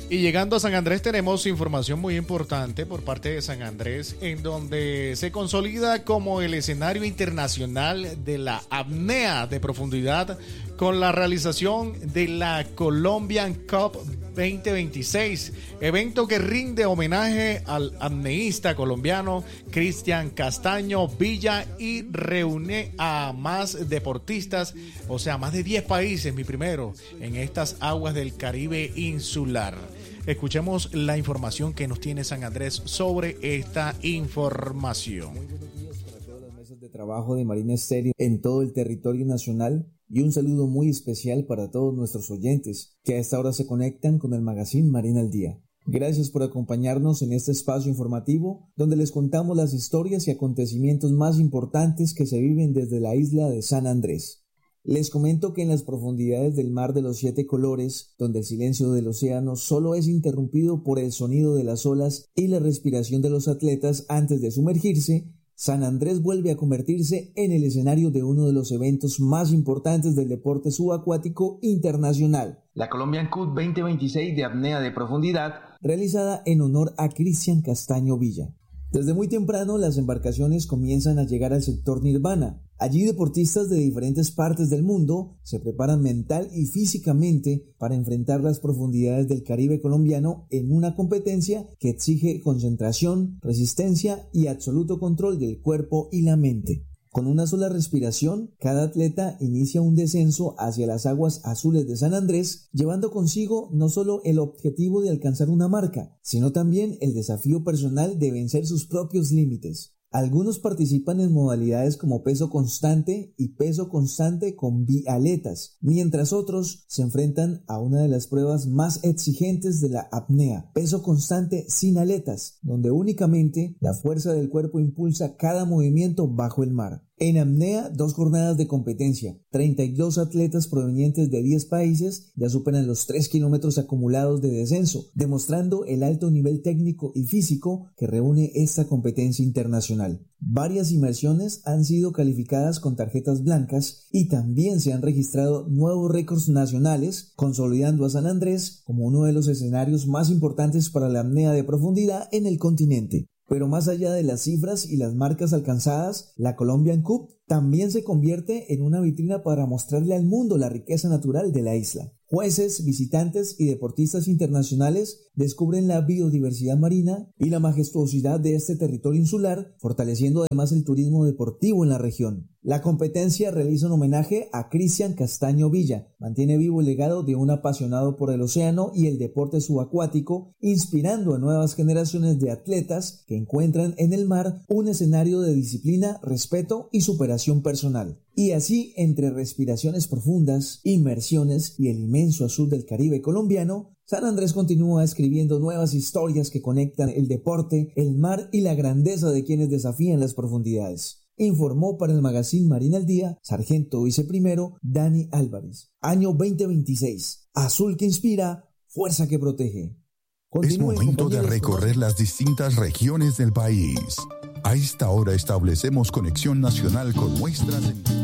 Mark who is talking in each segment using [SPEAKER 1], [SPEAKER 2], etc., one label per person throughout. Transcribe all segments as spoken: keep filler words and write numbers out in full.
[SPEAKER 1] Y llegando a San Andrés tenemos información muy importante por parte de San Andrés, en donde se consolida como el escenario internacional de la apnea de profundidad con la realización de la Colombian Cup veinte veintiséis, evento que rinde homenaje al apneísta colombiano Cristian Castaño Villa y reúne a más deportistas, o sea, más de diez países, mi primero, en estas aguas del Caribe insular. Escuchemos la información que nos tiene San Andrés sobre esta información.
[SPEAKER 2] Muy buenos días para todas las mesas de trabajo de Marina Estéreo en todo el territorio nacional y un saludo muy especial para todos nuestros oyentes que a esta hora se conectan con el magazine Marina al Día. Gracias por acompañarnos en este espacio informativo donde les contamos las historias y acontecimientos más importantes que se viven desde la isla de San Andrés. Les comento que en las profundidades del mar de los siete colores, donde el silencio del océano solo es interrumpido por el sonido de las olas y la respiración de los atletas antes de sumergirse, San Andrés vuelve a convertirse en el escenario de uno de los eventos más importantes del deporte subacuático internacional, la Colombian Cup veinte veintiséis de apnea de profundidad, realizada en honor a Cristian Castaño Villa. Desde muy temprano las embarcaciones comienzan a llegar al sector Nirvana. Allí deportistas de diferentes partes del mundo se preparan mental y físicamente para enfrentar las profundidades del Caribe colombiano en una competencia que exige concentración, resistencia y absoluto control del cuerpo y la mente. Con una sola respiración, cada atleta inicia un descenso hacia las aguas azules de San Andrés, llevando consigo no solo el objetivo de alcanzar una marca, sino también el desafío personal de vencer sus propios límites. Algunos participan en modalidades como peso constante y peso constante con bialetas, mientras otros se enfrentan a una de las pruebas más exigentes de la apnea, peso constante sin aletas, donde únicamente la fuerza del cuerpo impulsa cada movimiento bajo el mar. En apnea, dos jornadas de competencia, treinta y dos atletas provenientes de diez países ya superan los tres kilómetros acumulados de descenso, demostrando el alto nivel técnico y físico que reúne esta competencia internacional. Varias inmersiones han sido calificadas con tarjetas blancas y también se han registrado nuevos récords nacionales, consolidando a San Andrés como uno de los escenarios más importantes para la apnea de profundidad en el continente. Pero más allá de las cifras y las marcas alcanzadas, la Colombian Cup también se convierte en una vitrina para mostrarle al mundo la riqueza natural de la isla. Jueces, visitantes y deportistas internacionales descubren la biodiversidad marina y la majestuosidad de este territorio insular, fortaleciendo además el turismo deportivo en la región. La competencia realiza un homenaje a Cristian Castaño Villa, mantiene vivo el legado de un apasionado por el océano y el deporte subacuático, inspirando a nuevas generaciones de atletas que encuentran en el mar un escenario de disciplina, respeto y superación personal. Y así, entre respiraciones profundas, inmersiones y el inmenso azul del Caribe colombiano, San Andrés continúa escribiendo nuevas historias que conectan el deporte, el mar y la grandeza de quienes desafían las profundidades. Informó para el magazine Marina al Día, Sargento Viceprimero Dani Álvarez. Año veinte veintiséis. Azul que inspira, fuerza que protege.
[SPEAKER 3] Continúe, es momento de recorrer las distintas regiones del país. A esta hora establecemos conexión nacional con nuestras...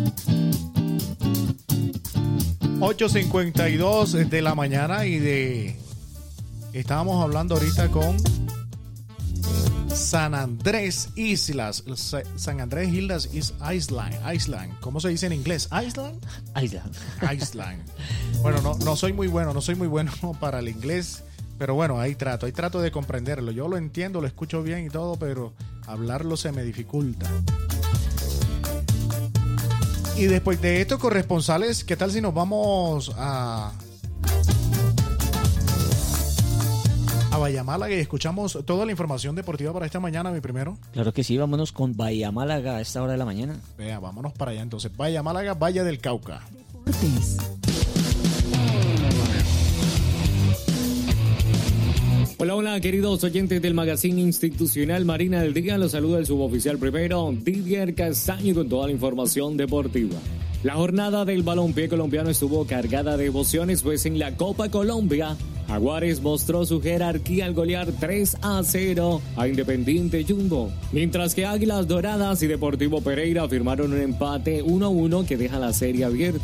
[SPEAKER 1] ocho cincuenta y dos de la mañana y de... Estábamos hablando ahorita con San Andrés Islas. San Andrés Islas is Island. Island. ¿Cómo se dice en inglés? Island.
[SPEAKER 4] Island.
[SPEAKER 1] Island. Bueno, no, no soy muy bueno, no soy muy bueno para el inglés. Pero bueno, ahí trato, ahí trato de comprenderlo. Yo lo entiendo, lo escucho bien y todo, pero hablarlo se me dificulta. Y después de esto, corresponsales, ¿qué tal si nos vamos a a Bahía Málaga y escuchamos toda la información deportiva para esta mañana, mi primero?
[SPEAKER 4] Claro que sí, vámonos con Bahía Málaga a esta hora de la mañana.
[SPEAKER 1] Vea, vámonos para allá entonces. Bahía Málaga, Valle del Cauca.
[SPEAKER 5] Deportes.
[SPEAKER 6] Hola, hola, queridos oyentes del magazine institucional Marina del Día. Los saluda el suboficial primero, Didier Castaño, con toda la información deportiva. La jornada del balompié colombiano estuvo cargada de emociones, pues en la Copa Colombia, Jaguares mostró su jerarquía al golear tres a cero a Independiente Jumbo, mientras que Águilas Doradas y Deportivo Pereira firmaron un empate uno a uno que deja la serie abierta.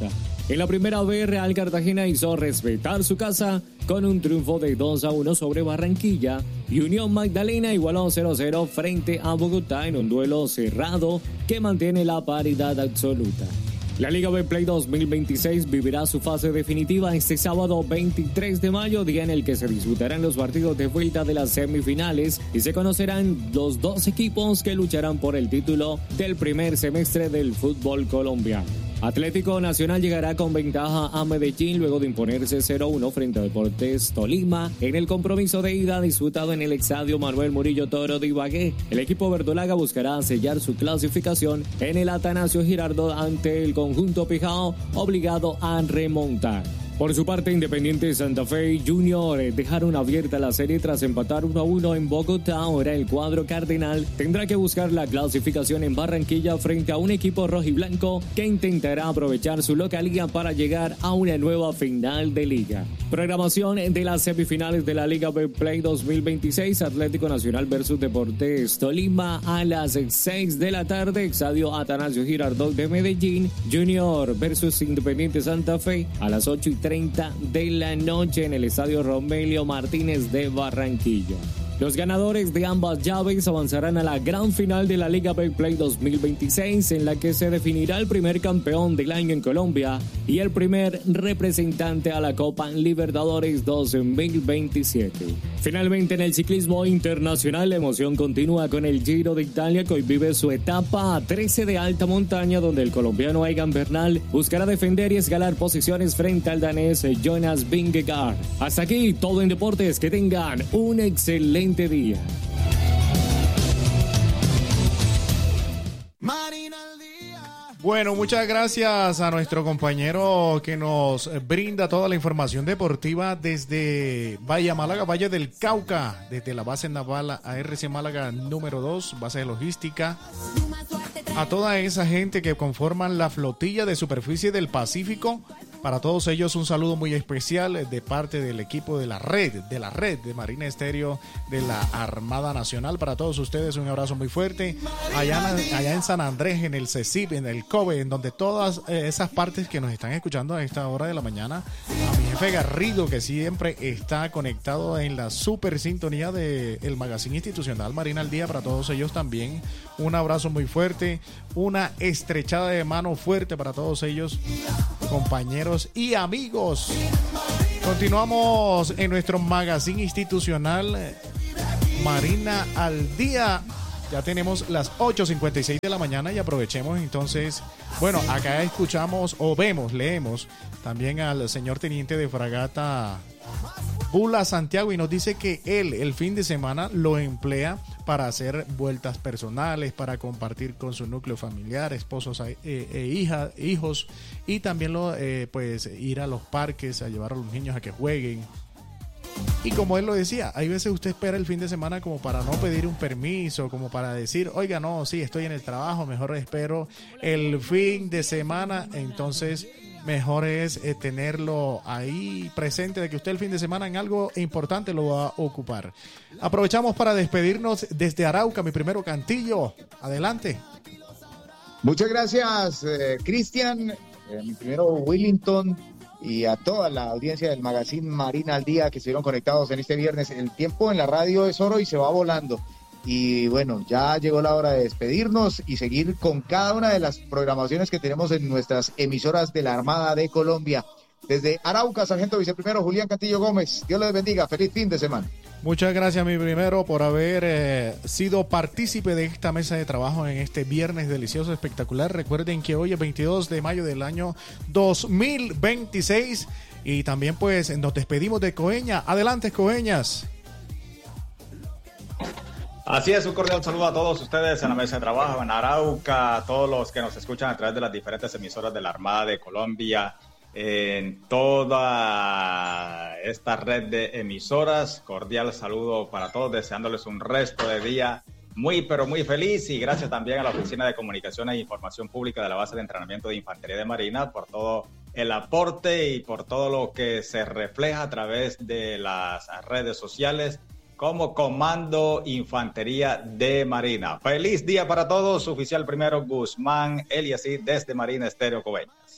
[SPEAKER 6] En la primera B, Real Cartagena hizo respetar su casa con un triunfo de dos a uno sobre Barranquilla y Unión Magdalena igualó cero a cero frente a Bogotá en un duelo cerrado que mantiene la paridad absoluta. La Liga Betplay dos mil veintiséis vivirá su fase definitiva este sábado veintitrés de mayo, día en el que se disputarán los partidos de vuelta de las semifinales y se conocerán los dos equipos que lucharán por el título del primer semestre del fútbol colombiano. Atlético Nacional llegará con ventaja a Medellín luego de imponerse cero a uno frente a Deportes Tolima en el compromiso de ida disputado en el Estadio Manuel Murillo Toro de Ibagué. El equipo verdolaga buscará sellar su clasificación en el Atanasio Girardot ante el conjunto pijao, obligado a remontar. Por su parte, Independiente Santa Fe y Junior dejaron abierta la serie tras empatar uno a uno en Bogotá. Ahora el cuadro cardenal tendrá que buscar la clasificación en Barranquilla frente a un equipo rojiblanco que intentará aprovechar su localía para llegar a una nueva final de liga. Programación de las semifinales de la Liga Betplay dos mil veintiséis, Atlético Nacional versus Deportes Tolima a las seis de la tarde, Estadio Atanasio Girardot de Medellín, Junior versus Independiente Santa Fe a las ocho y treinta de la noche en el Estadio Romelio Martínez de Barranquilla. Los ganadores de ambas llaves avanzarán a la gran final de la Liga Betplay dos mil veintiséis, en la que se definirá el primer campeón del año en Colombia y el primer representante a la Copa Libertadores dos mil veintisiete. Finalmente, en el ciclismo internacional, la emoción continúa con el Giro de Italia, que hoy vive su etapa trece de alta montaña, donde el colombiano Egan Bernal buscará defender y escalar posiciones frente al danés Jonas Vingegaard. Hasta aquí todo en deportes. Que tengan un excelente día.
[SPEAKER 1] Bueno, muchas gracias a nuestro compañero que nos brinda toda la información deportiva desde Valle Málaga, Valle del Cauca, desde la base naval A R C Málaga número dos, base de logística. A toda esa gente que conforman la flotilla de superficie del Pacífico, para todos ellos un saludo muy especial de parte del equipo de la red, de la red de Marina Estéreo de la Armada Nacional. Para todos ustedes un abrazo muy fuerte. Allá, allá en San Andrés, en el CECIP, en el COBE, en donde todas esas partes que nos están escuchando a esta hora de la mañana. A mi jefe Garrido, que siempre está conectado en la super sintonía del Magazine Institucional Marina al Día. Para todos ellos también un abrazo muy fuerte, una estrechada de mano fuerte para todos ellos, compañeros y amigos. Continuamos en nuestro magazine institucional Marina al Día. Ya tenemos las ocho cincuenta y seis de la mañana y aprovechemos entonces. Bueno, acá escuchamos o vemos, leemos también al señor teniente de fragata Bula Santiago, y nos dice que él el fin de semana lo emplea para hacer vueltas personales, para compartir con su núcleo familiar, esposos e, e hija, hijos, y también lo, eh, pues ir a los parques, a llevar a los niños a que jueguen. Y como él lo decía, hay veces usted espera el fin de semana como para no pedir un permiso, como para decir, oiga, no, sí, estoy en el trabajo, mejor espero el fin de semana. Entonces mejor es eh, tenerlo ahí presente, de que usted el fin de semana en algo importante lo va a ocupar. Aprovechamos para despedirnos desde Arauca, mi primero Cantillo. Adelante.
[SPEAKER 5] Muchas gracias, eh, Cristian, eh, mi primero Willington, y a toda la audiencia del Magazine Marina al Día que estuvieron conectados en este viernes. El tiempo en la radio es oro y se va volando. Y bueno, ya llegó la hora de despedirnos y seguir con cada una de las programaciones que tenemos en nuestras emisoras de la Armada de Colombia. Desde Arauca, Sargento Viceprimero Julián Cantillo Gómez. Dios les bendiga. Feliz fin de semana.
[SPEAKER 1] Muchas gracias, mi primero, por haber eh, sido partícipe de esta mesa de trabajo en este viernes delicioso, espectacular. Recuerden que hoy es veintidós de mayo del año dos mil veintiséis y también pues nos despedimos de Coeña. Adelante, Coeñas.
[SPEAKER 7] Así es, un cordial saludo a todos ustedes en la mesa de trabajo en Arauca, a todos los que nos escuchan a través de las diferentes emisoras de la Armada de Colombia, en toda esta red de emisoras. Cordial saludo para todos, deseándoles un resto de día muy, pero muy feliz, y gracias también a la Oficina de Comunicaciones e Información Pública de la Base de Entrenamiento de Infantería de Marina por todo el aporte y por todo lo que se refleja a través de las redes sociales como Comando Infantería de Marina. Feliz día para todos, oficial primero Guzmán Eliasí desde Marina Estéreo Coveñas.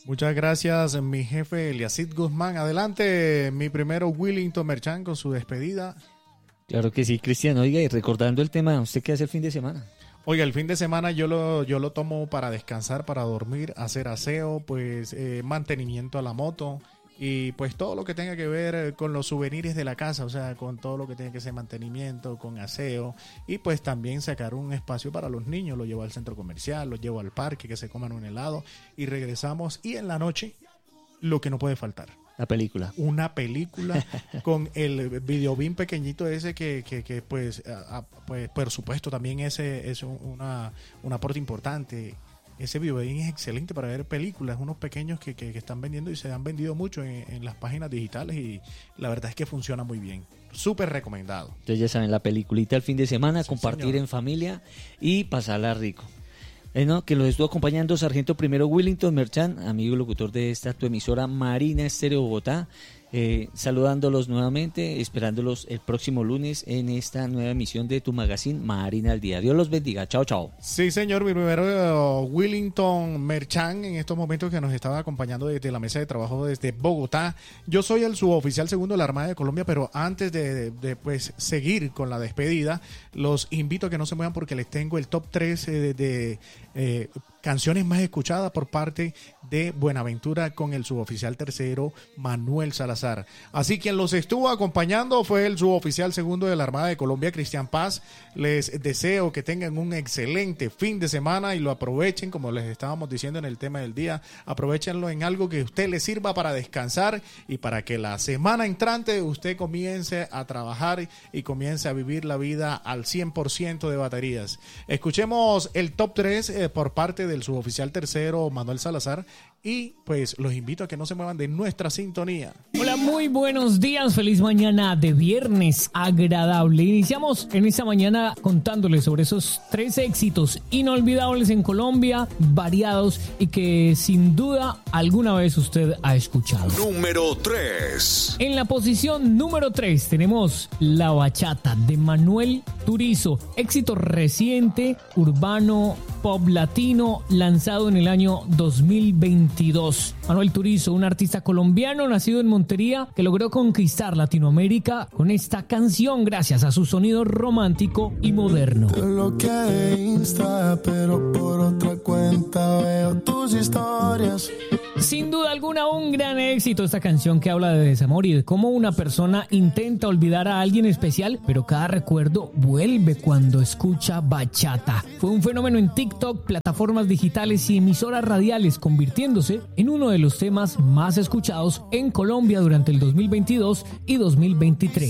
[SPEAKER 1] Muchas gracias, mi jefe Eliasid Guzmán. Adelante, mi primero Willington Merchan con su despedida.
[SPEAKER 4] Claro que sí, Cristian. Oiga, y recordando el tema, ¿usted qué hace el fin de semana?
[SPEAKER 1] Oiga, el fin de semana yo lo, yo lo tomo para descansar, para dormir, hacer aseo, pues eh, mantenimiento a la moto y pues todo lo que tenga que ver con los souvenirs de la casa, o sea, con todo lo que tenga que ser mantenimiento, con aseo y pues también sacar un espacio para los niños. Lo llevo al centro comercial, lo llevo al parque, que se coman un helado y regresamos. Y en la noche, lo que no puede faltar.
[SPEAKER 4] La película.
[SPEAKER 1] Una película con el videobin pequeñito ese que, que, que pues, a, a, pues, por supuesto, también ese es una, un aporte importante. Ese videobin es excelente para ver películas, unos pequeños que, que, que están vendiendo y se han vendido mucho en, en las páginas digitales y la verdad es que funciona muy bien. Súper recomendado.
[SPEAKER 4] Entonces ya saben, la peliculita el fin de semana,
[SPEAKER 1] Sí,
[SPEAKER 4] compartir
[SPEAKER 1] señor.
[SPEAKER 4] en familia y pasarla rico. Eh, no, que los estuvo acompañando Sargento Primero Willington Merchan, amigo locutor de esta tu emisora Marina Estéreo Bogotá, eh, saludándolos nuevamente, esperándolos el próximo lunes en esta nueva emisión de tu magazine Marina al Día. Dios los bendiga, chao, chao.
[SPEAKER 1] Sí, señor, mi primero uh, Willington Merchan en estos momentos que nos estaba acompañando desde la mesa de trabajo desde Bogotá. Yo soy el suboficial segundo de la Armada de Colombia, pero antes de, de, de pues, seguir con la despedida, los invito a que no se muevan porque les tengo el top tres eh, de... de eh, canciones más escuchadas por parte de Buenaventura con el suboficial tercero Manuel Salazar. Así quien los estuvo acompañando fue el suboficial segundo de la Armada de Colombia, Cristian Paz. Les deseo que tengan un excelente fin de semana y lo aprovechen, como les estábamos diciendo en el tema del día, aprovechenlo en algo que a usted le sirva para descansar y para que la semana entrante usted comience a trabajar y comience a vivir la vida al cien por ciento de baterías. Escuchemos el top tres eh, por parte de del suboficial tercero Manuel Salazar y pues los invito a que no se muevan de nuestra sintonía.
[SPEAKER 6] Hola, muy buenos días, feliz mañana de viernes agradable. Iniciamos en esta mañana contándoles sobre esos tres éxitos inolvidables en Colombia, variados y que sin duda alguna vez usted ha escuchado.
[SPEAKER 8] Número tres.
[SPEAKER 6] En la posición número tres tenemos La Bachata de Manuel Turizo, éxito reciente, urbano, pop latino, lanzado en el año dos mil veintidós. Manuel Turizo, un artista colombiano nacido en Montería que logró conquistar Latinoamérica con esta canción gracias a su sonido romántico y moderno.
[SPEAKER 9] Te bloqueé de Insta, pero por otra cuenta veo tus historias.
[SPEAKER 6] Sin duda alguna, un gran éxito esta canción que habla de desamor y de cómo una persona intenta olvidar a alguien especial, pero cada recuerdo vuelve cuando escucha bachata. Fue un fenómeno en TikTok, plataformas digitales y emisoras radiales, convirtiéndose en uno de los temas más escuchados en Colombia durante el dos mil veintidós y dos mil veintitrés.